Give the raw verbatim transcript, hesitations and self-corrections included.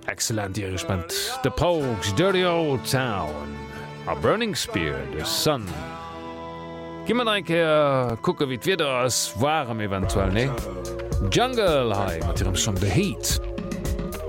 Excellent Irishment. The Pogues, Dirty Old Town. A Burning Spear, The Sun. Gimmer enke kucke wie d' wieder ass warm eventuell ne. Jungle hai mat ihremm schon The Heat.